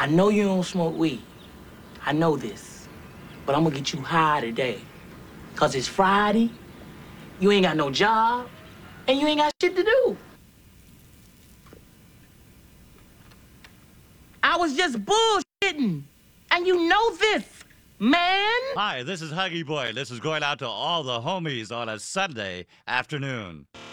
I know you don't smoke weed. I know this. But I'm gonna get you high today. Cause it's Friday, you ain't got no job, and you ain't got shit to do. I was just bullshitting. And you know this, man. Hi, this is Huggy Boy. This is going out to all the homies on a Sunday afternoon.